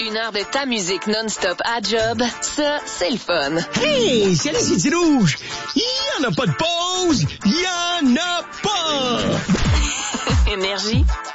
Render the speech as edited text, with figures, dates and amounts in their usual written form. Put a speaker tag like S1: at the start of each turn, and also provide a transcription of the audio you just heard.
S1: Une heure de ta musique non-stop à job, ça, c'est le fun.
S2: Hey, salut, c'est Rouge. Il y en a pas de pause, il y en a pas.
S1: Énergie.